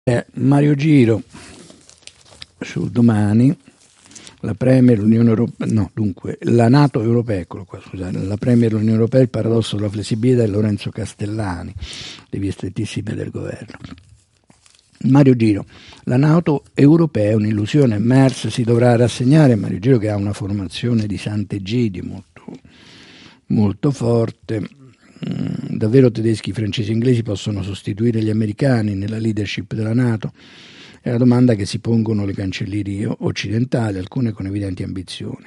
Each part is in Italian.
Mario Giro sul Domani, la Premier, l'Unione Europea, no, dunque, la NATO europea, eccolo qua, scusate, la Premier, l'Unione Europea, il paradosso della flessibilità, è Lorenzo Castellani, le vie strettissime del governo. Mario Giro, la NATO europea è un'illusione, Merz si dovrà rassegnare. Mario Giro, che ha una formazione di Sant'Egidio molto, molto forte. Davvero tedeschi, francesi e inglesi possono sostituire gli americani nella leadership della NATO? È la domanda che si pongono le cancellerie occidentali, alcune con evidenti ambizioni.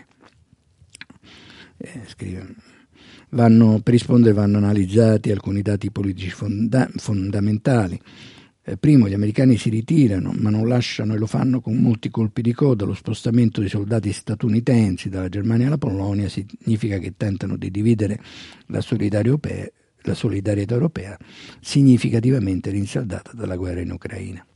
Scrive, per rispondere vanno analizzati alcuni dati politici fondamentali. Primo, gli americani si ritirano, ma non lasciano, e lo fanno con molti colpi di coda. Lo spostamento di soldati statunitensi dalla Germania alla Polonia significa che tentano di dividere la solidarietà europea significativamente rinsaldata dalla guerra in Ucraina.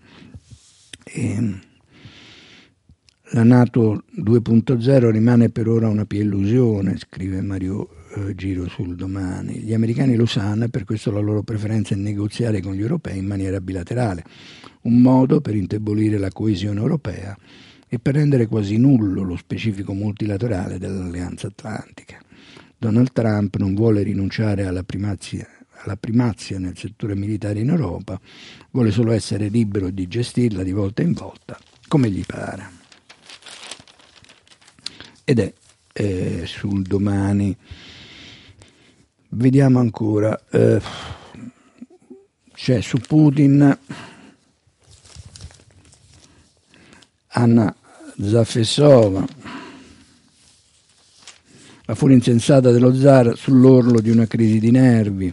La NATO 2.0 rimane per ora una pia illusione, scrive Mario Giro sul Domani. Gli americani lo sanno e per questo la loro preferenza è negoziare con gli europei in maniera bilaterale, un modo per indebolire la coesione europea e per rendere quasi nullo lo specifico multilaterale dell'Alleanza Atlantica. Donald Trump non vuole rinunciare alla primazia nel settore militare in Europa, vuole solo essere libero di gestirla di volta in volta come gli pare. Ed è sul Domani. Vediamo ancora, c'è su Putin Anna Zafesova, la furia insensata dello zar sull'orlo di una crisi di nervi.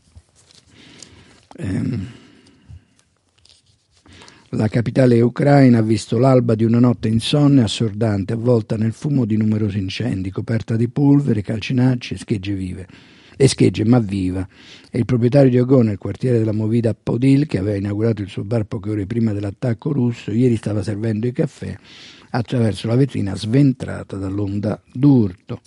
La capitale ucraina ha visto l'alba di una notte insonne, assordante, avvolta nel fumo di numerosi incendi, coperta di polvere, calcinacci e schegge ma viva. E il proprietario di Ogon, nel quartiere della Movida Podil, che aveva inaugurato il suo bar poche ore prima dell'attacco russo, ieri stava servendo i caffè attraverso la vetrina sventrata dall'onda d'urto.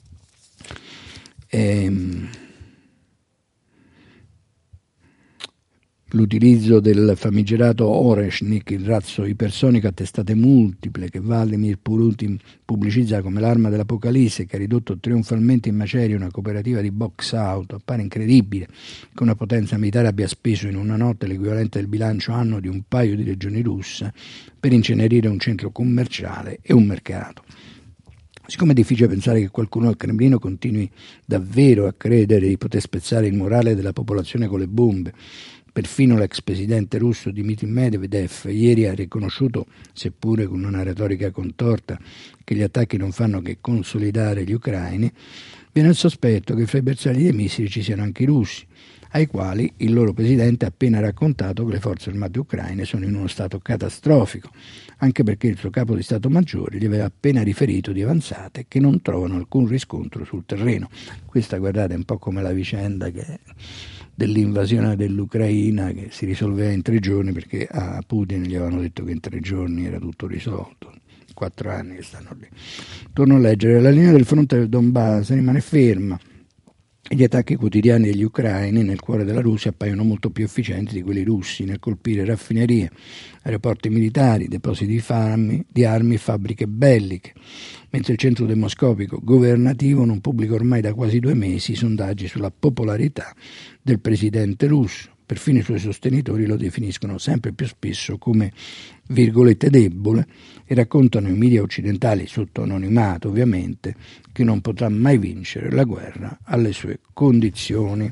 L'utilizzo del famigerato Oreshnik, il razzo ipersonico a testate multiple che Vladimir Putin pubblicizza come l'arma dell'apocalisse, che ha ridotto trionfalmente in macerie una cooperativa di box auto, appare incredibile che una potenza militare abbia speso in una notte l'equivalente del bilancio anno di un paio di regioni russe per incenerire un centro commerciale e un mercato. Siccome è difficile pensare che qualcuno al Cremlino continui davvero a credere di poter spezzare il morale della popolazione con le bombe, perfino l'ex presidente russo Dmitry Medvedev ieri ha riconosciuto, seppure con una retorica contorta, che gli attacchi non fanno che consolidare gli ucraini, viene il sospetto che fra i bersagli dei missili ci siano anche i russi, ai quali il loro presidente ha appena raccontato che le forze armate ucraine sono in uno stato catastrofico, anche perché il suo capo di Stato Maggiore gli aveva appena riferito di avanzate che non trovano alcun riscontro sul terreno. Questa, guardate, è un po' come la vicenda dell'invasione dell'Ucraina, che si risolveva in 3 giorni perché a Putin gli avevano detto che in 3 giorni era tutto risolto. 4 anni che stanno lì. Torno a leggere. La linea del fronte del Donbass rimane ferma. Gli attacchi quotidiani degli ucraini nel cuore della Russia appaiono molto più efficienti di quelli russi nel colpire raffinerie, aeroporti militari, depositi di armi e fabbriche belliche, mentre il centro demoscopico governativo non pubblica ormai da quasi 2 mesi i sondaggi sulla popolarità del presidente russo. Perfino i suoi sostenitori lo definiscono sempre più spesso come, virgolette, debole, e raccontano i media occidentali, sotto anonimato ovviamente, che non potrà mai vincere la guerra alle sue condizioni.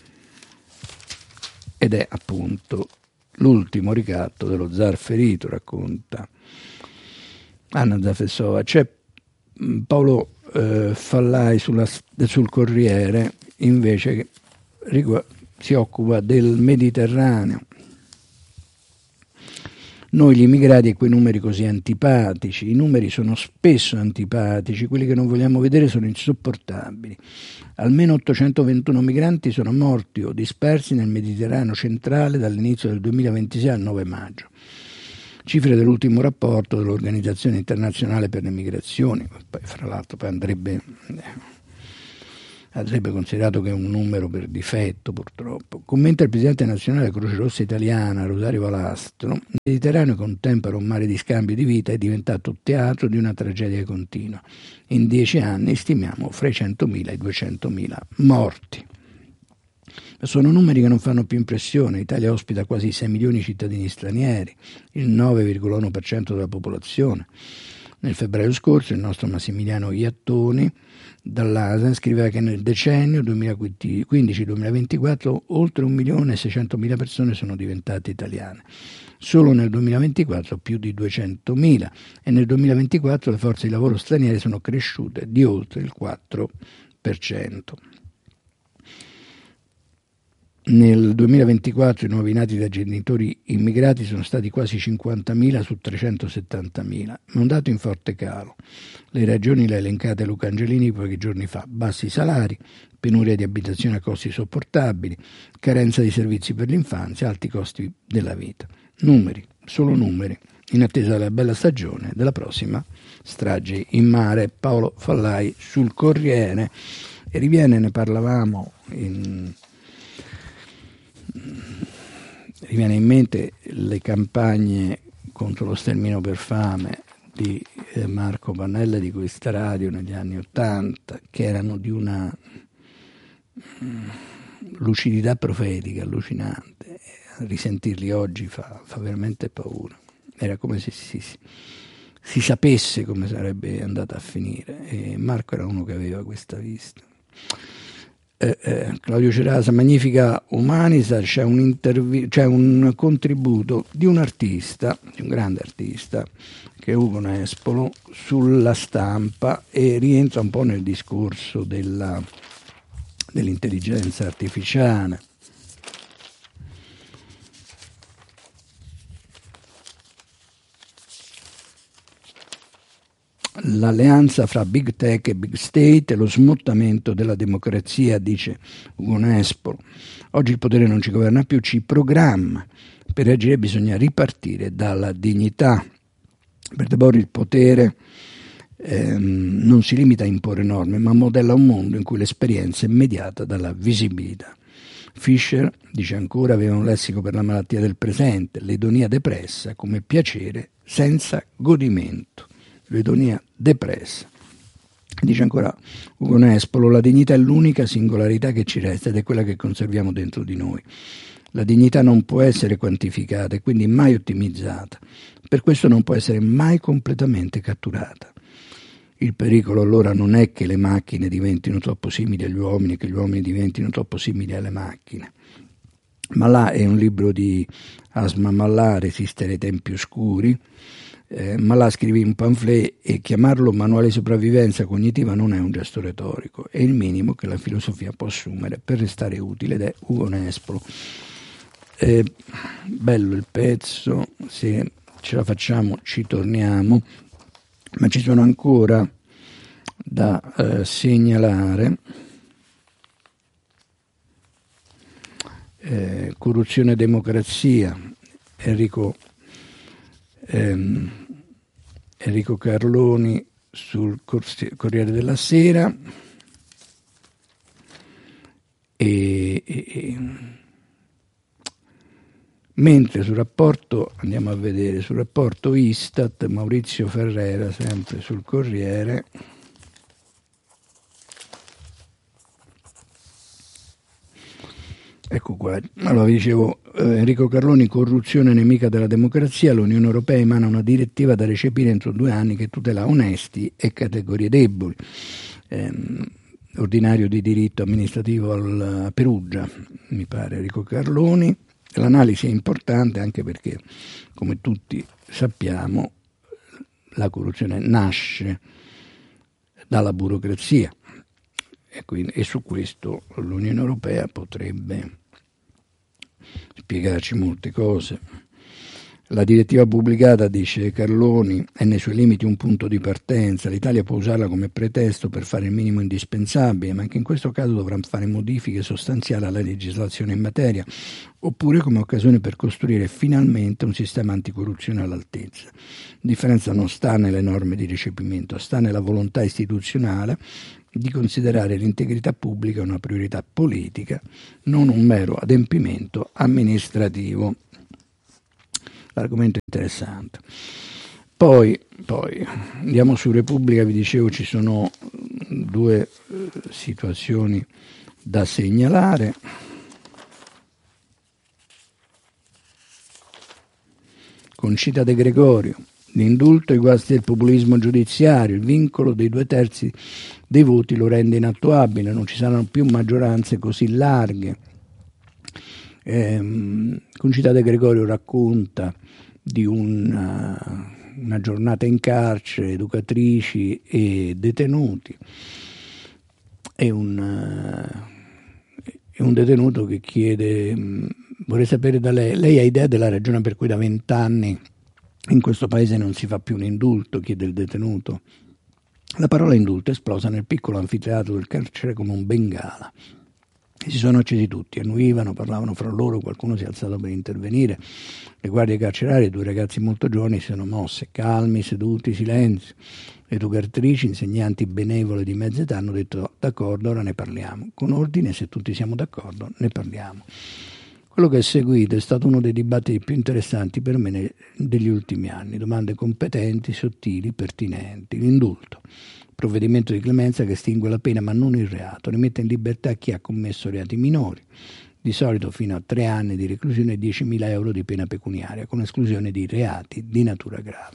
Ed è appunto l'ultimo ricatto dello zar ferito, racconta Anna Zafesova. C'è Paolo Fallai sul Corriere, invece, che si occupa del Mediterraneo. Noi gli immigrati e quei numeri così antipatici, i numeri sono spesso antipatici, quelli che non vogliamo vedere sono insopportabili. Almeno 821 migranti sono morti o dispersi nel Mediterraneo centrale dall'inizio del 2026 al 9 maggio. Cifre dell'ultimo rapporto dell'Organizzazione Internazionale per le Migrazioni, poi, fra l'altro poi andrebbe Sarebbe considerato che è un numero per difetto, purtroppo. Commenta il presidente nazionale della Croce Rossa italiana, Rosario Valastro, il Mediterraneo contempera un mare di scambio di vita, è diventato teatro di una tragedia continua. In 10 anni stimiamo fra i 100.000 e i 200.000 morti. Sono numeri che non fanno più impressione. L'Italia ospita quasi 6 milioni di cittadini stranieri, il 9,1% della popolazione. Nel febbraio scorso il nostro Massimiliano Iattoni dall'ASA scriveva che nel decennio 2015-2024 oltre 1.600.000 persone sono diventate italiane. Solo nel 2024 più di 200.000 e nel 2024 le forze di lavoro straniere sono cresciute di oltre il 4%. Nel 2024 i nuovi nati da genitori immigrati sono stati quasi 50.000 su 370.000, ma un dato in forte calo. Le ragioni le ha elencate Luca Angelini pochi giorni fa: bassi salari, penuria di abitazioni a costi sopportabili, carenza di servizi per l'infanzia, alti costi della vita. Numeri, solo numeri, in attesa della bella stagione della prossima strage in mare. Paolo Fallai sul Corriere. E riviene, ne parlavamo riviene in mente le campagne contro lo sterminio per fame di Marco Pannella di questa radio negli anni '80, che erano di una lucidità profetica allucinante. Risentirli oggi fa veramente paura. Era come se si sapesse come sarebbe andata a finire, e Marco era uno che aveva questa vista. Claudio Cerasa, Magnifica Humanisa, c'è un contributo di un artista, di un grande artista, che è Ugo Nespolo, sulla Stampa, e rientra un po' nel discorso dell'intelligenza artificiale. L'alleanza fra Big Tech e Big State e lo smottamento della democrazia, dice Ugo Nespolo. Oggi il potere non ci governa più, ci programma. Per reagire bisogna ripartire dalla dignità. Per De Borri il potere non si limita a imporre norme, ma modella un mondo in cui l'esperienza è mediata dalla visibilità. Fischer, dice ancora, aveva un lessico per la malattia del presente, l'edonia depressa come piacere senza godimento. L'edonia depressa. Dice ancora Ugo Nespolo, la dignità è l'unica singolarità che ci resta ed è quella che conserviamo dentro di noi. La dignità non può essere quantificata e quindi mai ottimizzata, per questo non può essere mai completamente catturata. Il pericolo allora non è che le macchine diventino troppo simili agli uomini, che gli uomini diventino troppo simili alle macchine. Malà è un libro di Asma Malà, Resistere ai tempi oscuri. Malà scrive un pamphlet e chiamarlo manuale di sopravvivenza cognitiva non è un gesto retorico, è il minimo che la filosofia può assumere per restare utile, ed è Ugo Nespolo. Bello il pezzo, se ce la facciamo ci torniamo, ma ci sono ancora da segnalare. Corruzione e democrazia, Enrico Carloni sul Corriere della Sera, mentre sul rapporto, andiamo a vedere, sul rapporto Istat, Maurizio Ferrera, sempre sul Corriere, ecco qua. Allora vi dicevo, Enrico Carloni, corruzione nemica della democrazia, l'Unione Europea emana una direttiva da recepire entro 2 anni che tutela onesti e categorie deboli. Ordinario di diritto amministrativo a Perugia, mi pare, Enrico Carloni. L'analisi è importante anche perché, come tutti sappiamo, la corruzione nasce dalla burocrazia e su questo l'Unione Europea potrebbe spiegarci molte cose. La direttiva pubblicata, dice Carloni, è nei suoi limiti un punto di partenza. L'Italia può usarla come pretesto per fare il minimo indispensabile, ma anche in questo caso dovrà fare modifiche sostanziali alla legislazione in materia, oppure come occasione per costruire finalmente un sistema anticorruzione all'altezza. La differenza non sta nelle norme di recepimento, sta nella volontà istituzionale di considerare l'integrità pubblica una priorità politica, non un mero adempimento amministrativo. L'argomento è interessante. Poi andiamo su Repubblica, vi dicevo ci sono due situazioni da segnalare. Concita De Gregorio, l'indulto e i guasti del populismo giudiziario, il vincolo dei 2/3 dei voti lo rende inattuabile, non ci saranno più maggioranze così larghe. Concita De Gregorio racconta di una giornata in carcere, educatrici e detenuti. È un detenuto che chiede, vorrei sapere da lei ha idea della ragione per cui da 20 anni in questo paese non si fa più un indulto, chiede il detenuto. La parola indulto è esplosa nel piccolo anfiteatro del carcere come un bengala. Si sono accesi tutti, annuivano, parlavano fra loro, qualcuno si è alzato per intervenire. Le guardie carcerarie, 2 ragazzi molto giovani, si sono mosse, calmi, seduti, silenzio. Le educatrici, insegnanti benevole di mezza età, hanno detto d'accordo, ora ne parliamo. Con ordine, se tutti siamo d'accordo, ne parliamo. Quello che è seguito è stato uno dei dibattiti più interessanti per me degli ultimi anni. Domande competenti, sottili, pertinenti. L'indulto. Provvedimento di clemenza che estingue la pena ma non il reato, rimette in libertà chi ha commesso reati minori, di solito fino a 3 anni di reclusione e 10.000 euro di pena pecuniaria, con esclusione di reati di natura grave.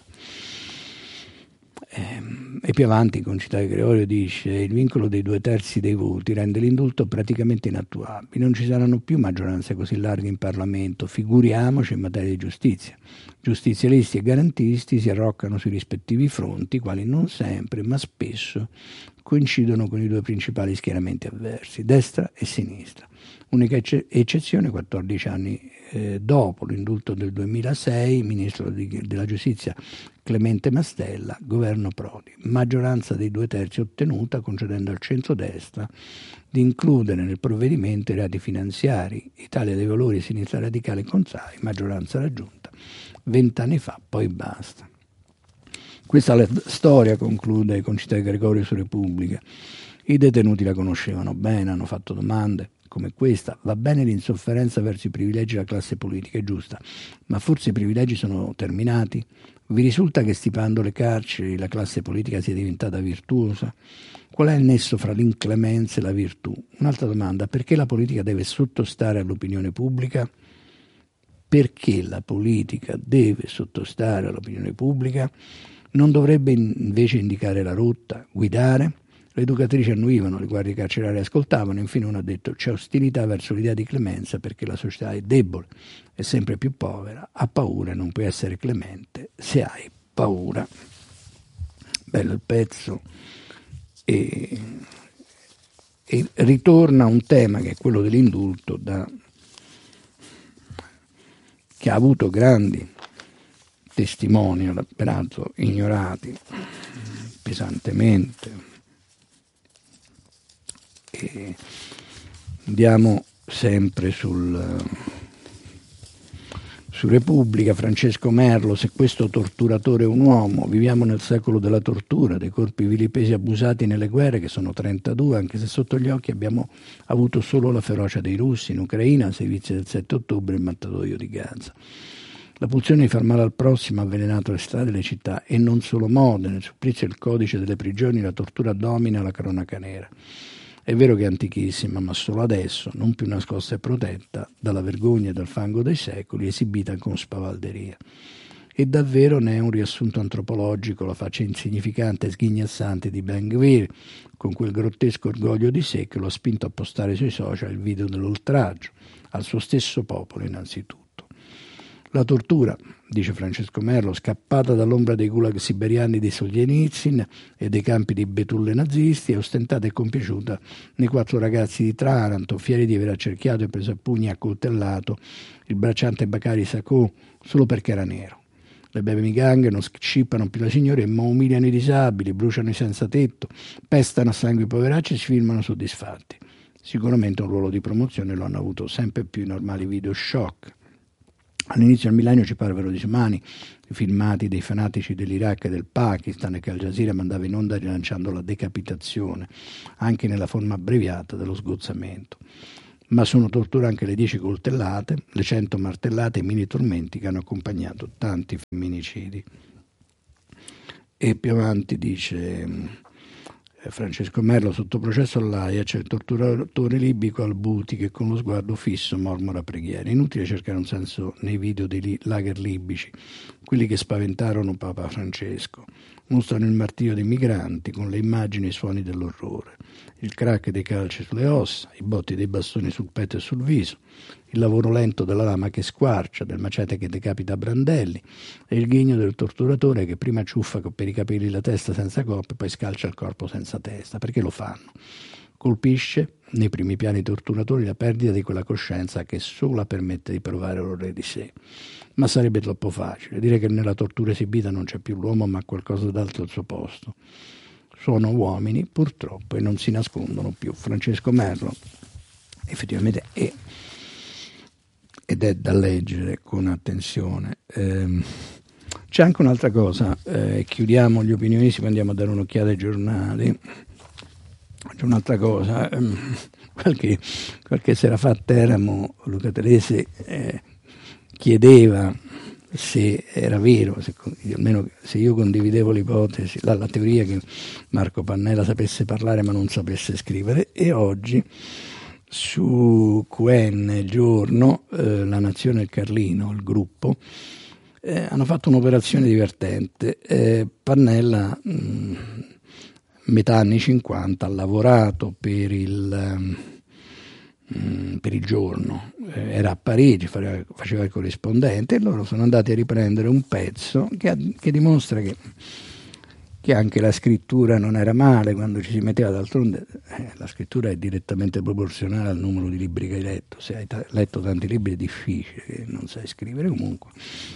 E più avanti Concita De Gregorio dice il vincolo dei 2/3 dei voti rende l'indulto praticamente inattuabile, non ci saranno più maggioranze così larghe in Parlamento, figuriamoci in materia di giustizia. Giustizialisti e garantisti si arroccano sui rispettivi fronti, quali non sempre, ma spesso coincidono con i 2 principali schieramenti avversi, destra e sinistra. Unica eccezione, 14 anni dopo l'indulto del 2006, ministro della giustizia Clemente Mastella, governo Prodi, maggioranza dei 2/3 ottenuta concedendo al centrodestra di includere nel provvedimento i reati finanziari, Italia dei Valori e Sinistra Radicale contrari, maggioranza raggiunta 20 anni fa, poi basta. Questa è la storia, conclude Concita De Gregorio su Repubblica. I detenuti la conoscevano bene, hanno fatto domande come questa. Va bene l'insofferenza verso i privilegi della classe politica, è giusta, ma forse i privilegi sono terminati? Vi risulta che stipando le carceri la classe politica sia diventata virtuosa? Qual è il nesso fra l'inclemenza e la virtù? Un'altra domanda, perché la politica deve sottostare all'opinione pubblica? Perché la politica deve sottostare all'opinione pubblica? Non dovrebbe invece indicare la rotta, guidare? Le educatrici annuivano, le guardie carcerarie ascoltavano, infine uno ha detto c'è ostilità verso l'idea di clemenza perché la società è debole, è sempre più povera, ha paura e non puoi essere clemente se hai paura. Bello il pezzo e ritorna a un tema che è quello dell'indulto che ha avuto grandi testimoni, peraltro ignorati pesantemente. E andiamo sempre su Repubblica. Francesco Merlo, se questo torturatore è un uomo, viviamo nel secolo della tortura, dei corpi vilipesi abusati nelle guerre che sono 32, anche se sotto gli occhi abbiamo avuto solo la ferocia dei russi in Ucraina, sei vizi del 7 ottobre e il mattatoio di Gaza. La pulsione di far male al prossimo ha avvelenato le strade e le città e non solo Modena, il supplizio e il codice delle prigioni, la tortura domina la cronaca nera. È vero che è antichissima, ma solo adesso, non più nascosta e protetta dalla vergogna e dal fango dei secoli, esibita con spavalderia. E davvero ne è un riassunto antropologico la faccia insignificante e sghignazzante di Ben-Gvir, con quel grottesco orgoglio di sé che lo ha spinto a postare sui social il video dell'oltraggio, al suo stesso popolo innanzitutto. La tortura, dice Francesco Merlo, scappata dall'ombra dei gulag siberiani di Solzhenitsyn e dei campi di betulle nazisti, è ostentata e compiaciuta nei 4 ragazzi di Taranto, fieri di aver accerchiato e preso a pugni e accoltellato il bracciante Bakary Sakho solo perché era nero. Le baby gang non scippano più la signoria, ma umiliano i disabili, bruciano i senza tetto, pestano a sangue i poveracci e si filmano soddisfatti. Sicuramente un ruolo di promozione lo hanno avuto sempre più i normali video shock. All'inizio del millennio ci parvero disumani i filmati dei fanatici dell'Iraq e del Pakistan che Al Jazeera mandava in onda rilanciando la decapitazione, anche nella forma abbreviata dello sgozzamento. Ma sono tortura anche le 10 coltellate, le 100 martellate e i mini tormenti che hanno accompagnato tanti femminicidi. E più avanti dice Francesco Merlo, sotto processo all'Aia c'è il torturatore libico Al-Buti che con lo sguardo fisso mormora preghiere. Inutile cercare un senso nei video dei lager libici, quelli che spaventarono Papa Francesco. Mostrano il martirio dei migranti con le immagini e i suoni dell'orrore, il crack dei calci sulle ossa, i botti dei bastoni sul petto e sul viso, il lavoro lento della lama che squarcia, del macete che decapita a brandelli e il ghigno del torturatore che prima ciuffa per i capelli la testa senza coppe, poi scalcia il corpo senza testa. Perché lo fanno? Colpisce nei primi piani torturatori la perdita di quella coscienza che sola permette di provare l'orrore di sé. Ma sarebbe troppo facile dire che nella tortura esibita non c'è più l'uomo ma qualcosa d'altro al suo posto. Sono uomini purtroppo e non si nascondono più. Francesco Merlo effettivamente è ed è da leggere con attenzione. C'è anche un'altra cosa, chiudiamo gli opinionisti, poi andiamo a dare un'occhiata ai giornali. C'è un'altra cosa, qualche sera fa a Teramo Luca Telese chiedeva se era vero, almeno se io condividevo l'ipotesi, la teoria che Marco Pannella sapesse parlare ma non sapesse scrivere, e oggi su QN Giorno, La Nazione e il Carlino, il gruppo, hanno fatto un'operazione divertente. Pannella, metà anni 50, ha lavorato per il Giorno, era a Parigi, faceva il corrispondente, e loro sono andati a riprendere un pezzo che dimostra che anche la scrittura non era male quando ci si metteva. D'altronde la scrittura è direttamente proporzionale al numero di libri che hai letto. Se hai letto tanti libri è difficile che non sai scrivere. Comunque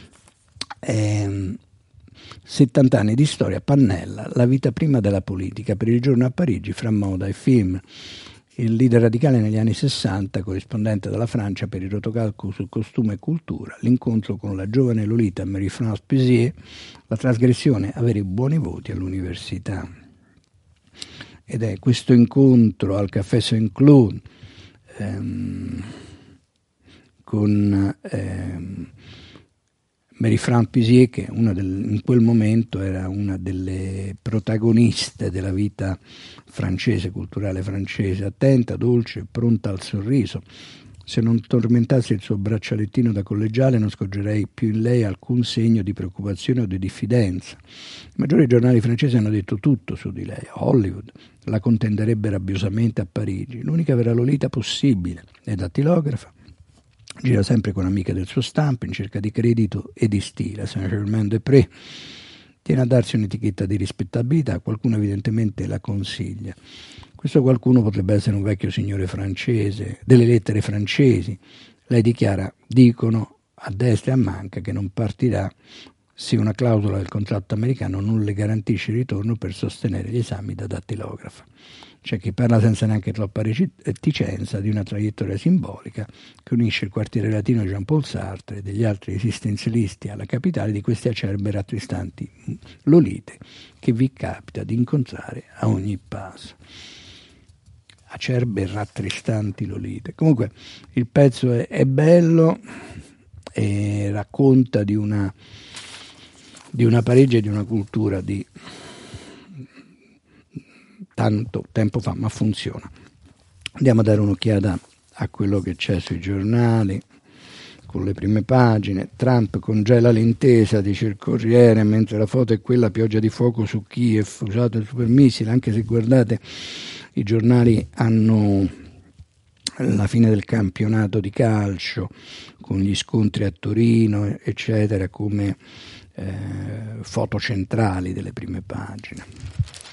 70 anni di storia. Pannella, la vita prima della politica, per il Giorno a Parigi, fra moda e film. Il leader radicale negli anni 60, corrispondente dalla Francia per il rotocalco su costume e cultura, l'incontro con la giovane Lolita Marie-France Pézier, la trasgressione avere buoni voti all'università. Ed è questo incontro al Café Saint-Claude con Marie-France Pézier, che in quel momento era una delle protagoniste della vita francese, culturale francese, attenta, dolce, pronta al sorriso. Se non tormentassi il suo braccialettino da collegiale non scorgerei più in lei alcun segno di preoccupazione o di diffidenza. I maggiori giornali francesi hanno detto tutto su di lei. Hollywood la contenderebbe rabbiosamente a Parigi, l'unica vera Lolita possibile, è dattilografa. Gira sempre con amiche del suo stampo in cerca di credito e di stile. Saint-Germain-des-Prés tiene a darsi un'etichetta di rispettabilità, qualcuno evidentemente la consiglia. Questo qualcuno potrebbe essere un vecchio signore francese, delle lettere francesi. Lei dichiara, dicono a destra e a manca, che non partirà se una clausola del contratto americano non le garantisce il ritorno per sostenere gli esami da dattilografa. C'è chi parla senza neanche troppa reticenza di una traiettoria simbolica che unisce il quartiere latino di Jean-Paul Sartre e degli altri esistenzialisti alla capitale di queste acerbe e rattristanti Lolite che vi capita di incontrare a ogni passo. Acerbe e rattristanti Lolite. Comunque il pezzo è bello e racconta di una Parigi e di una cultura di tanto tempo fa, ma funziona. Andiamo a dare un'occhiata a quello che c'è sui giornali con le prime pagine. Trump congela l'intesa, dice il Corriere, mentre la foto è quella pioggia di fuoco su Kiev, usato il supermissile. Anche se guardate i giornali hanno la fine del campionato di calcio con gli scontri a Torino eccetera come foto centrali delle prime pagine.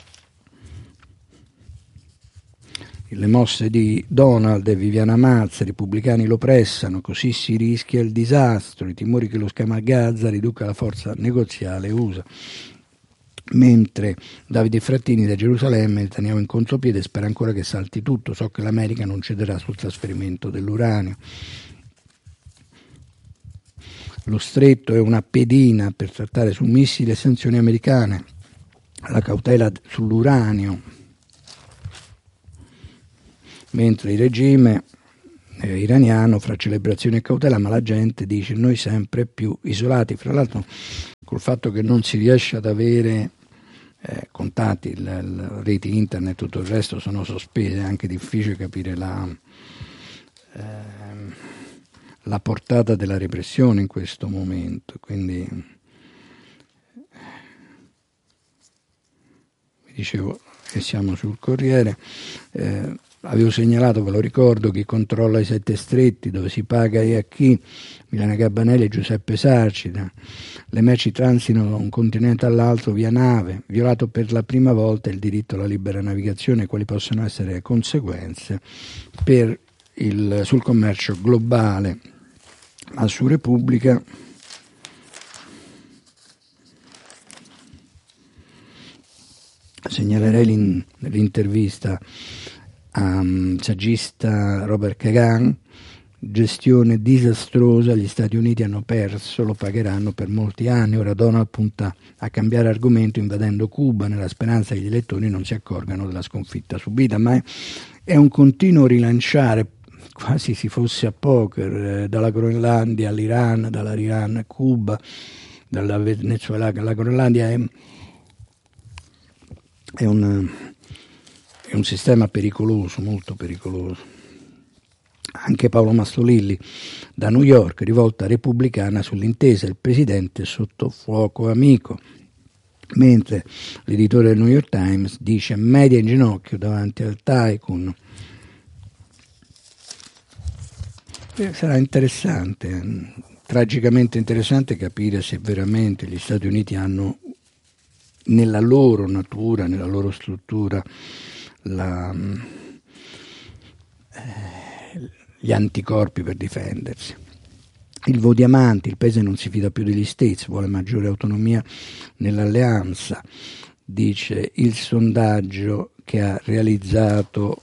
Le mosse di Donald e Viviana Mazza, i repubblicani lo pressano, così si rischia il disastro, i timori che lo schema Gaza riduca la forza negoziale USA. Mentre Davide Frattini da Gerusalemme, teniamo in contropiede, spera ancora che salti tutto, so che l'America non cederà sul trasferimento dell'uranio. Lo stretto è una pedina per trattare su missili e sanzioni americane. La cautela sull'uranio, mentre il regime iraniano fra celebrazione e cautela, ma la gente dice noi sempre più isolati. Fra l'altro col fatto che non si riesce ad avere contatti, reti internet, tutto il resto sono sospese, è anche difficile capire la portata della repressione in questo momento. Quindi dicevo che siamo sul Corriere, avevo segnalato, ve lo ricordo, chi controlla i 7 stretti, dove si paga e a chi, Milena Gabanelli e Giuseppe Sarcida, le merci transitano da un continente all'altro via nave, violato per la prima volta il diritto alla libera navigazione, quali possono essere le conseguenze sul commercio globale. Ma su Repubblica segnalerei l'intervista a saggista Robert Kagan, gestione disastrosa, gli Stati Uniti hanno perso, lo pagheranno per molti anni, ora Donald punta a cambiare argomento invadendo Cuba nella speranza che gli elettori non si accorgano della sconfitta subita, ma è un continuo rilanciare, quasi si fosse a poker, dalla Groenlandia all'Iran, dall'Iran a Cuba, dalla Venezuela alla Groenlandia. È un sistema pericoloso, molto pericoloso. Anche Paolo Mastrolilli da New York, rivolta repubblicana sull'intesa, il presidente sotto fuoco amico, mentre l'editore del New York Times dice media in ginocchio davanti al tycoon. Sarà interessante, tragicamente interessante capire se veramente gli Stati Uniti hanno nella loro natura, nella loro struttura, gli anticorpi per difendersi. Il Vodiamanti, il paese non si fida più degli States, vuole maggiore autonomia nell'alleanza, dice il sondaggio che ha realizzato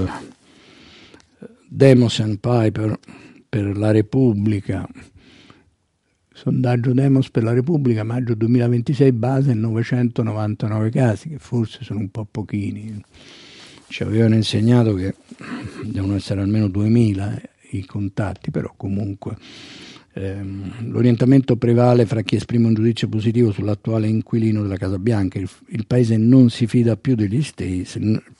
Demos and Piper per la Repubblica. Sondaggio Demos per la Repubblica, maggio 2026, base 999 casi, che forse sono un po' pochini. Ci avevano insegnato che devono essere almeno 2000 i contatti, però comunque l'orientamento prevale fra chi esprime un giudizio positivo sull'attuale inquilino della Casa Bianca. Il paese non si fida più degli States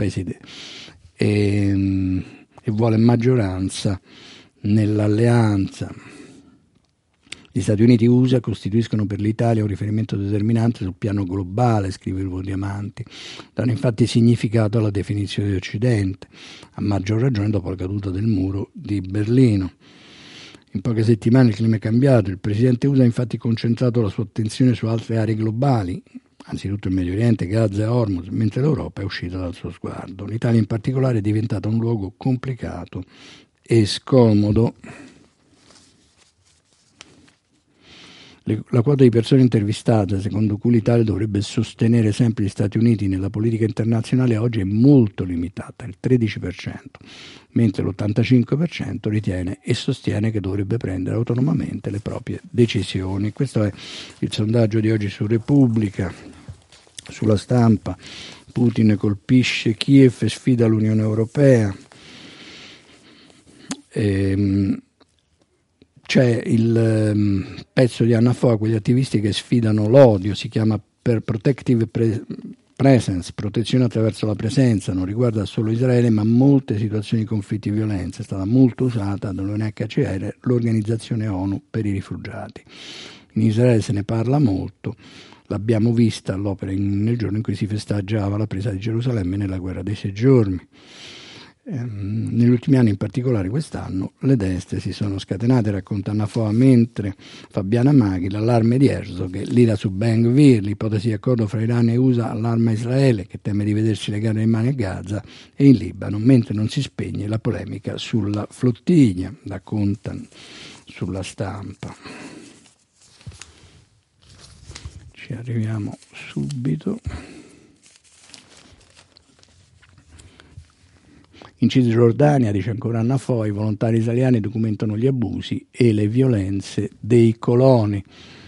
e vuole maggioranza nell'alleanza. Gli Stati Uniti e USA costituiscono per l'Italia un riferimento determinante sul piano globale, scrive il Vodiamanti, danno infatti significato alla definizione di Occidente, a maggior ragione dopo la caduta del muro di Berlino. In poche settimane il clima è cambiato, il presidente USA ha infatti concentrato la sua attenzione su altre aree globali, anzitutto il Medio Oriente, Gaza e Hormuz, mentre l'Europa è uscita dal suo sguardo. L'Italia in particolare è diventata un luogo complicato e scomodo. La quota di persone intervistate, secondo cui l'Italia dovrebbe sostenere sempre gli Stati Uniti nella politica internazionale, oggi è molto limitata, il 13%, mentre l'85% ritiene e sostiene che dovrebbe prendere autonomamente le proprie decisioni. Questo è il sondaggio di oggi su Repubblica. Sulla Stampa, Putin colpisce Kiev e sfida l'Unione Europea. C'è il pezzo di Anna Foa, quegli attivisti che sfidano l'odio, si chiama per Protective Presence, protezione attraverso la presenza, non riguarda solo Israele ma molte situazioni di conflitti e violenza, è stata molto usata dall'UNHCR, l'organizzazione ONU per i rifugiati. In Israele se ne parla molto, l'abbiamo vista all'opera nel giorno in cui si festeggiava la presa di Gerusalemme nella guerra dei 6 giorni. Negli ultimi anni, in particolare quest'anno, le destre si sono scatenate, racconta Anna Foa, mentre Fabiana Maghi, l'allarme di Herzog, l'ira su Ben Gvir, l'ipotesi di accordo fra Iran e USA allarma Israele che teme di vedersi legare le mani a Gaza e in Libano, mentre non si spegne la polemica sulla flottiglia, racconta sulla Stampa. Ci arriviamo subito. In Cisgiordania, dice ancora Anna Foy, i volontari israeliani documentano gli abusi e le violenze dei coloni.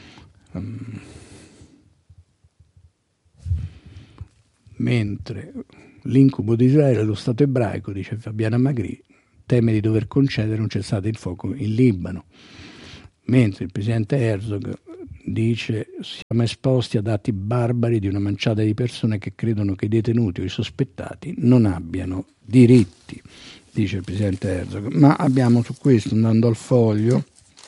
Mentre l'incubo di Israele, lo Stato ebraico, dice Fabiana Magri, teme di dover concedere un cessate il fuoco in Libano. Mentre il presidente Herzog dice siamo esposti ad atti barbari di una manciata di persone che credono che i detenuti o i sospettati non abbiano diritti, dice il presidente Herzog. Ma abbiamo su questo, andando al Foglio,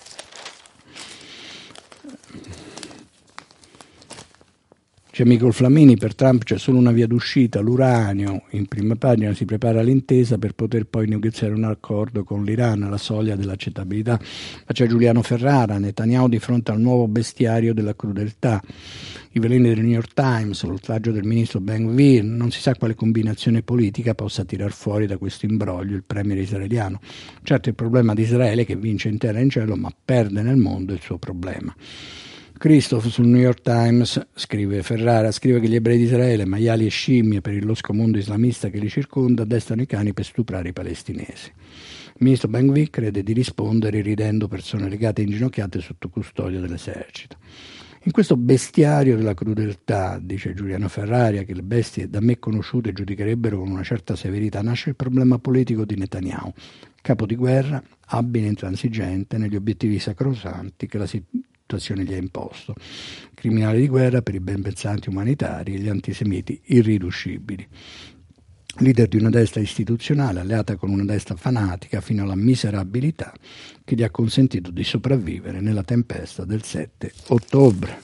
c'è Michael Flamini, per Trump c'è solo una via d'uscita, l'uranio, in prima pagina si prepara l'intesa per poter poi negoziare un accordo con l'Iran alla soglia dell'accettabilità. Ma c'è Giuliano Ferrara, Netanyahu di fronte al nuovo bestiario della crudeltà, i veleni del New York Times, l'oltraggio del ministro Ben-Gvir, non si sa quale combinazione politica possa tirar fuori da questo imbroglio il premier israeliano. Certo il problema di Israele è che vince in terra e in cielo ma perde nel mondo il suo problema. Christoph sul New York Times, scrive Ferrara, scrive che gli ebrei di Israele, maiali e scimmie per il losco mondo islamista che li circonda, addestrano i cani per stuprare i palestinesi. Il ministro Ben-Gvir crede di rispondere ridendo persone legate e inginocchiate sotto custodia dell'esercito. In questo bestiario della crudeltà, dice Giuliano Ferraria, che le bestie da me conosciute giudicherebbero con una certa severità, nasce il problema politico di Netanyahu, capo di guerra, abile e intransigente negli obiettivi sacrosanti che la situazione gli ha imposto, criminale di guerra per i ben pensanti umanitari e gli antisemiti irriducibili, leader di una destra istituzionale alleata con una destra fanatica fino alla miserabilità che gli ha consentito di sopravvivere nella tempesta del 7 ottobre.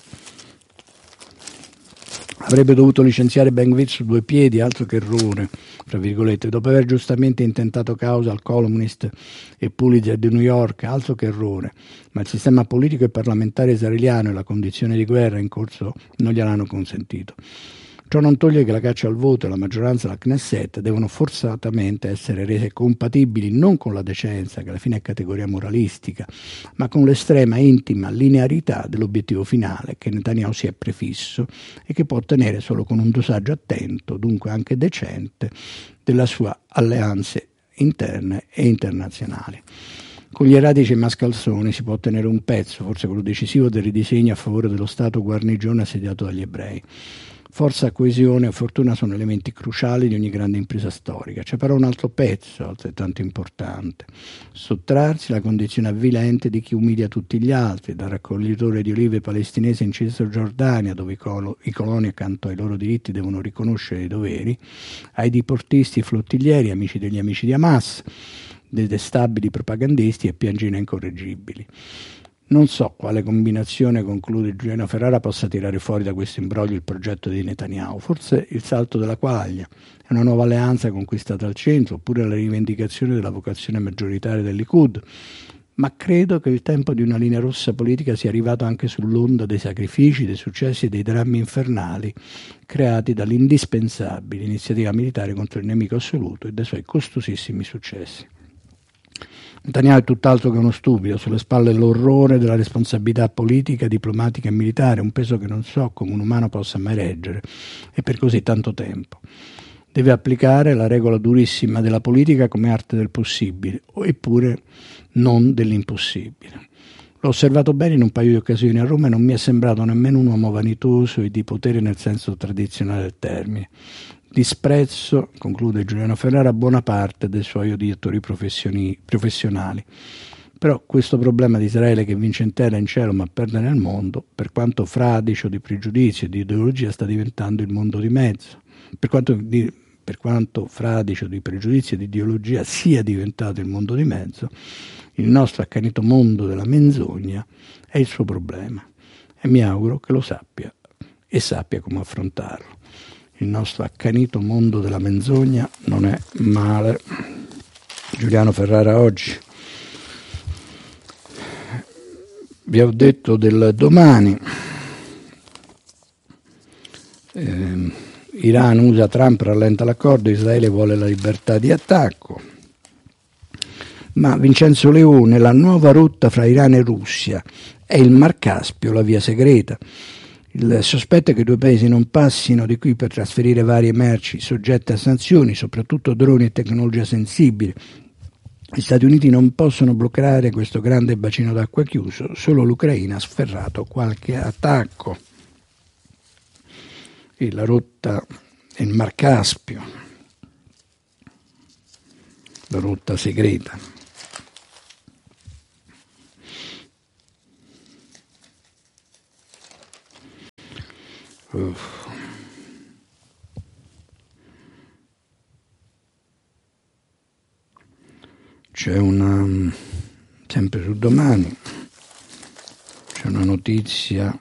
Avrebbe dovuto licenziare Ben-Gvir su due piedi, altro che errore, fra virgolette, dopo aver giustamente intentato causa al columnist e Pulitzer di New York, altro che errore, ma il sistema politico e parlamentare israeliano e la condizione di guerra in corso non gliel'hanno consentito. Ciò non toglie che la caccia al voto e la maggioranza della Knesset devono forzatamente essere rese compatibili non con la decenza, che alla fine è categoria moralistica, ma con l'estrema intima linearità dell'obiettivo finale che Netanyahu si è prefisso e che può ottenere solo con un dosaggio attento, dunque anche decente, delle sue alleanze interne e internazionali. Con gli erratici mascalzoni si può ottenere un pezzo, forse quello decisivo, del ridisegno a favore dello Stato guarnigione assediato dagli ebrei. Forza, coesione e fortuna sono elementi cruciali di ogni grande impresa storica. C'è però un altro pezzo altrettanto importante: sottrarsi alla condizione avvilente di chi umilia tutti gli altri, dal raccoglitore di olive palestinese in Cisgiordania, dove i coloni accanto ai loro diritti devono riconoscere i doveri, ai diportisti flottiglieri, amici degli amici di Hamas, detestabili propagandisti e piangine incorreggibili. Non so quale combinazione, conclude Giuliano Ferrara, possa tirare fuori da questo imbroglio il progetto di Netanyahu. Forse il salto della quaglia, è una nuova alleanza conquistata al centro, oppure la rivendicazione della vocazione maggioritaria del Likud. Ma credo che il tempo di una linea rossa politica sia arrivato anche sull'onda dei sacrifici, dei successi e dei drammi infernali creati dall'indispensabile iniziativa militare contro il nemico assoluto e dai suoi costosissimi successi. Netanyahu è tutt'altro che uno stupido, sulle spalle l'orrore della responsabilità politica, diplomatica e militare, un peso che non so come un umano possa mai reggere, e per così tanto tempo. Deve applicare la regola durissima della politica come arte del possibile, eppure non dell'impossibile. L'ho osservato bene in un paio di occasioni a Roma e non mi è sembrato nemmeno un uomo vanitoso e di potere nel senso tradizionale del termine. Disprezzo, conclude Giuliano Ferrara, buona parte dei suoi odiatori professionali. Però questo problema di Israele che vince in terra e in cielo ma perde nel mondo, per quanto fradicio di pregiudizi e di ideologia, sta diventando il mondo di mezzo. Per quanto fradicio di pregiudizi e di ideologia sia diventato il mondo di mezzo, il nostro accanito mondo della menzogna è il suo problema. E mi auguro che lo sappia e sappia come affrontarlo. Il nostro accanito mondo della menzogna non è male. Giuliano Ferrara oggi. Vi ho detto del domani. Iran usa Trump, rallenta l'accordo, Israele vuole la libertà di attacco. Ma Vincenzo Leone, la nuova rotta fra Iran e Russia è il Mar Caspio, la via segreta. Il sospetto è che i due paesi non passino di qui per trasferire varie merci soggette a sanzioni, soprattutto droni e tecnologia sensibile. Gli Stati Uniti non possono bloccare questo grande bacino d'acqua chiuso, solo l'Ucraina ha sferrato qualche attacco. E la rotta è il Mar Caspio, la rotta segreta. C'è una, sempre su Domani, c'è una notizia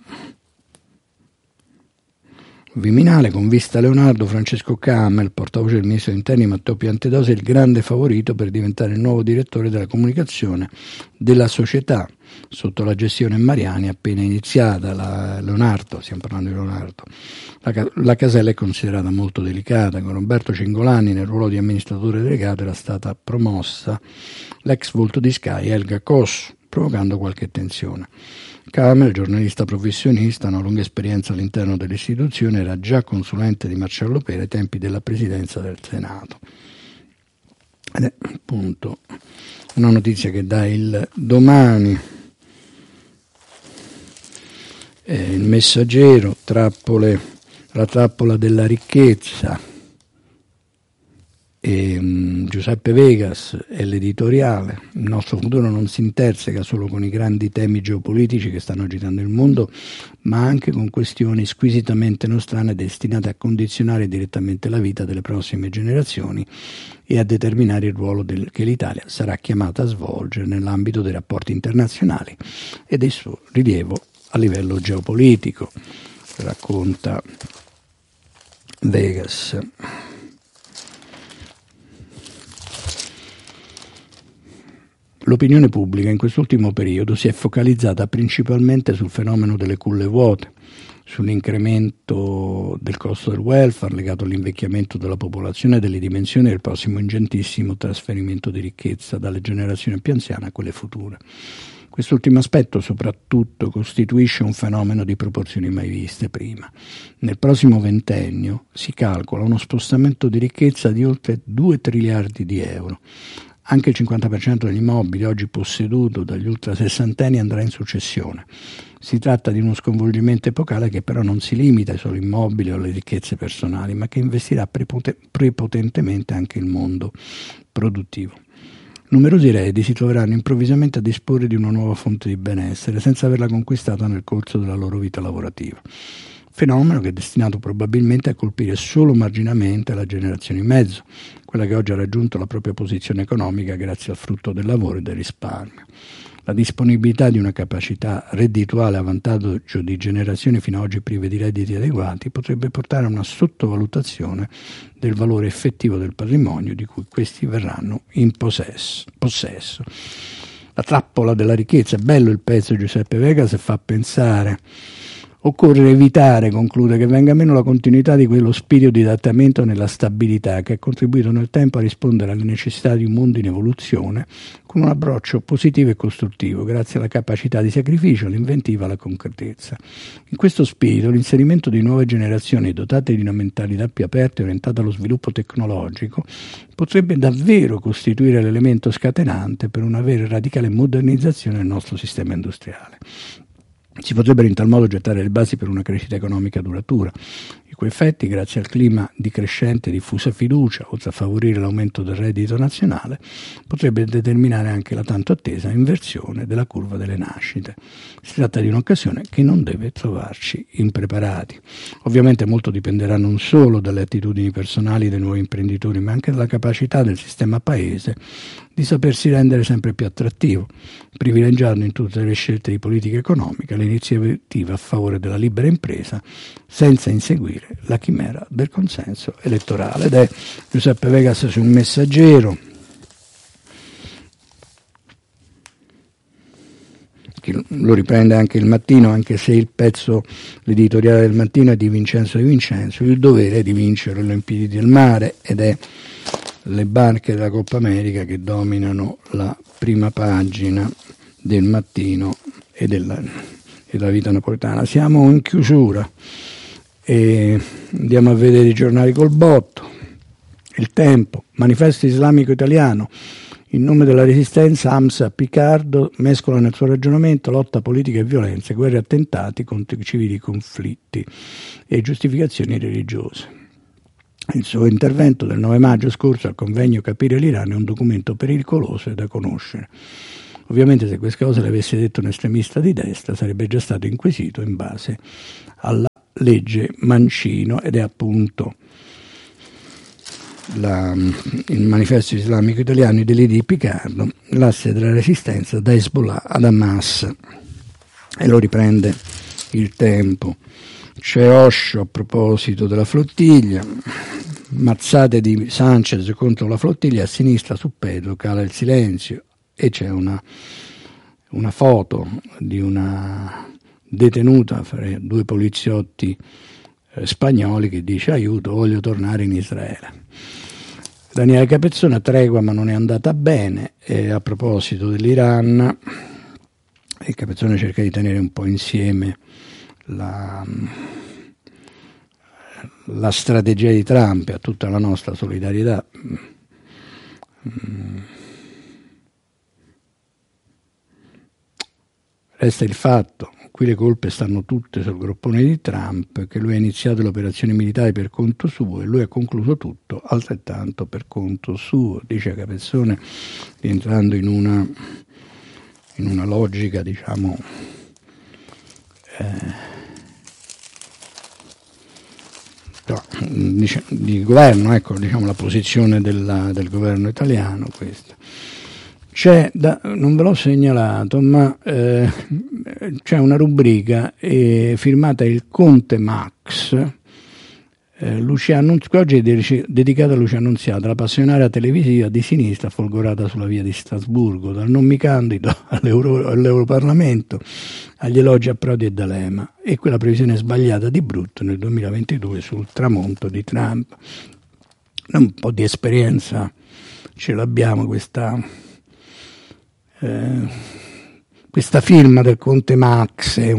Viminale con vista Leonardo, Francesco Camel, portavoce del ministro degli interni Matteo Piantedosi, è il grande favorito per diventare il nuovo direttore della comunicazione della società sotto la gestione Mariani appena iniziata. Leonardo, stiamo parlando di Leonardo. La casella è considerata molto delicata, con Roberto Cingolani nel ruolo di amministratore delegato era stata promossa l'ex volto di Sky Elga Cos, provocando qualche tensione. Camel, giornalista professionista, ha una lunga esperienza all'interno dell'istituzione, era già consulente di Marcello Pera ai tempi della presidenza del Senato. Ed è appunto una notizia che dà il Domani. Il Messaggero, la trappola della ricchezza. Giuseppe Vegas è l'editoriale. Il nostro futuro non si interseca solo con i grandi temi geopolitici che stanno agitando il mondo, ma anche con questioni squisitamente nostrane destinate a condizionare direttamente la vita delle prossime generazioni e a determinare il ruolo che l'Italia sarà chiamata a svolgere nell'ambito dei rapporti internazionali e del suo rilievo a livello geopolitico, racconta Vegas. L'opinione pubblica in quest'ultimo periodo si è focalizzata principalmente sul fenomeno delle culle vuote, sull'incremento del costo del welfare legato all'invecchiamento della popolazione e delle dimensioni del prossimo ingentissimo trasferimento di ricchezza dalle generazioni più anziane a quelle future. Quest'ultimo aspetto soprattutto costituisce un fenomeno di proporzioni mai viste prima. Nel prossimo ventennio si calcola uno spostamento di ricchezza di oltre 2 triliardi di euro. Anche il 50% degli immobili oggi posseduto dagli ultrasessantenni andrà in successione. Si tratta di uno sconvolgimento epocale che però non si limita ai soli immobili o alle ricchezze personali, ma che investirà prepotentemente anche il mondo produttivo. Numerosi eredi si troveranno improvvisamente a disporre di una nuova fonte di benessere senza averla conquistata nel corso della loro vita lavorativa. Fenomeno che è destinato probabilmente a colpire solo marginalmente la generazione in mezzo, quella che oggi ha raggiunto la propria posizione economica grazie al frutto del lavoro e del risparmio. La disponibilità di una capacità reddituale a vantaggio di generazioni fino ad oggi prive di redditi adeguati potrebbe portare a una sottovalutazione del valore effettivo del patrimonio di cui questi verranno in possesso. La trappola della ricchezza, è bello il pezzo di Giuseppe Vegas e fa pensare. Occorre evitare, conclude, che venga meno la continuità di quello spirito di adattamento nella stabilità che ha contribuito nel tempo a rispondere alle necessità di un mondo in evoluzione con un approccio positivo e costruttivo, grazie alla capacità di sacrificio, all'inventiva e alla concretezza. In questo spirito, l'inserimento di nuove generazioni dotate di una mentalità più aperta e orientata allo sviluppo tecnologico potrebbe davvero costituire l'elemento scatenante per una vera e radicale modernizzazione del nostro sistema industriale. Si potrebbero in tal modo gettare le basi per una crescita economica duratura, i cui effetti, grazie al clima di crescente e diffusa fiducia, oltre a favorire l'aumento del reddito nazionale, potrebbe determinare anche la tanto attesa inversione della curva delle nascite. Si tratta di un'occasione che non deve trovarci impreparati. Ovviamente molto dipenderà non solo dalle attitudini personali dei nuovi imprenditori, ma anche dalla capacità del sistema paese di sapersi rendere sempre più attrattivo, privilegiando in tutte le scelte di politica economica l'iniziativa a favore della libera impresa, senza inseguire la chimera del consenso elettorale. Ed è Giuseppe Vegas sul Messaggero, che lo riprende anche il Mattino, anche se il pezzo, l'editoriale del Mattino è di Vincenzo Di Vincenzo, il dovere di vincere le Olimpiadi del mare, ed è le barche della Coppa America che dominano la prima pagina del Mattino e e la vita napoletana. Siamo in chiusura e andiamo a vedere i giornali col botto. Il Tempo, Manifesto Islamico Italiano, in nome della resistenza Hamza Picardo mescola nel suo ragionamento lotta politica e violenza, guerre e attentati contro i civili conflitti e giustificazioni religiose. Il suo intervento del 9 maggio scorso al convegno Capire l'Iran è un documento pericoloso e da conoscere. Ovviamente se queste cose le avesse detto un estremista di destra sarebbe già stato inquisito in base alla legge Mancino ed è appunto il Manifesto Islamico Italiano, i deliri di Picardo, l'asse della resistenza da Hezbollah ad Hamas, e lo riprende il Tempo. C'è Osho a proposito della flottiglia, mazzate di Sanchez contro la flottiglia, a sinistra su Pedro cala il silenzio, e c'è una foto di una detenuta fra due poliziotti spagnoli che dice: aiuto, voglio tornare in Israele. Daniele Capezzone, tregua ma non è andata bene, e a proposito dell'Iran, e Capezzone cerca di tenere un po' insieme la strategia di Trump e a tutta la nostra solidarietà. Resta il fatto, qui le colpe stanno tutte sul groppone di Trump, che lui ha iniziato le operazioni militari per conto suo e lui ha concluso tutto altrettanto per conto suo, dice Capezzone, rientrando in una logica, diciamo, di governo, ecco, diciamo la posizione del governo italiano questa. Non ve l'ho segnalato, ma c'è una rubrica firmata il Conte Max, oggi è dedicata a Lucia Annunziata, la passionaria televisiva di sinistra folgorata sulla via di Strasburgo, dal non mi candido all'Europarlamento, agli elogi a Prodi e D'Alema, e quella previsione sbagliata di brutto nel 2022 sul tramonto di Trump. Un po' di esperienza ce l'abbiamo, questa firma del Conte Max è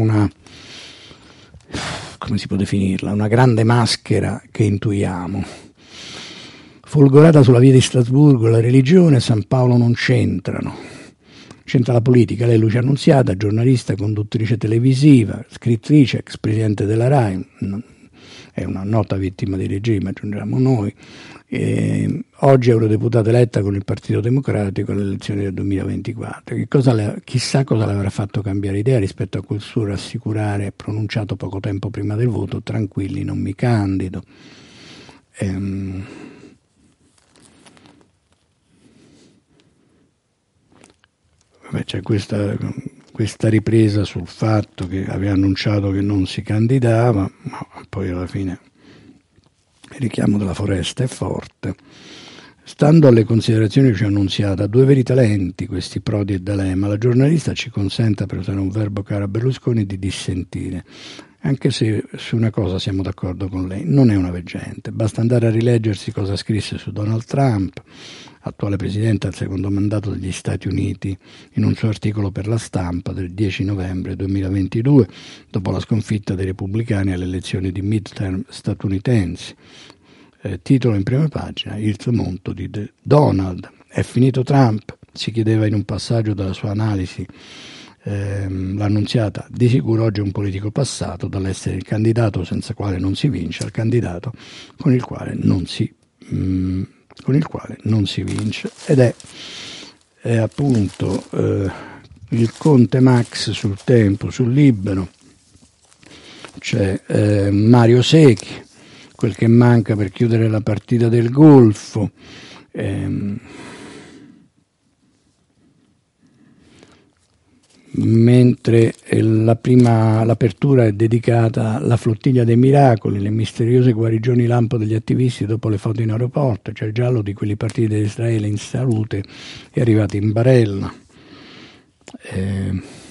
come si può definirla? Una grande maschera che intuiamo. Folgorata sulla via di Strasburgo, la religione e San Paolo non c'entrano. C'entra la politica. Lei è Lucia Annunziata, giornalista, conduttrice televisiva, scrittrice, ex presidente della RAI, è una nota vittima di regime, aggiungiamo noi. Oggi eurodeputata eletta con il Partito Democratico alle elezioni del 2024. Chissà cosa le avrà fatto cambiare idea rispetto a quel suo rassicurare pronunciato poco tempo prima del voto: tranquilli, non mi candido. C'è questa ripresa sul fatto che aveva annunciato che non si candidava, ma poi alla fine il richiamo della foresta è forte. Stando alle considerazioni che ci ha annunziata, due veri talenti questi Prodi e D'Alema, la giornalista ci consenta, per usare un verbo caro a Berlusconi, di dissentire, anche se su una cosa siamo d'accordo con lei: non è una veggente, basta andare a rileggersi cosa scrisse su Donald Trump, attuale presidente al secondo mandato degli Stati Uniti, in un suo articolo per La Stampa del 10 novembre 2022, dopo la sconfitta dei repubblicani alle elezioni di midterm statunitensi. Titolo in prima pagina: il tramonto di Donald. È finito Trump? Si chiedeva in un passaggio della sua analisi l'Annunziata. Di sicuro oggi è un politico passato dall'essere il candidato senza quale non si vince al candidato con il quale non si vince, ed è appunto il Conte Max sul Tempo. Sul Libero c'è Mario Secchi, quel che manca per chiudere la partita del Golfo. Mentre l'apertura è dedicata alla flottiglia dei miracoli, le misteriose guarigioni lampo degli attivisti dopo le foto in aeroporto. C'è il giallo di quelli partiti da Israele in salute e arrivati in barella.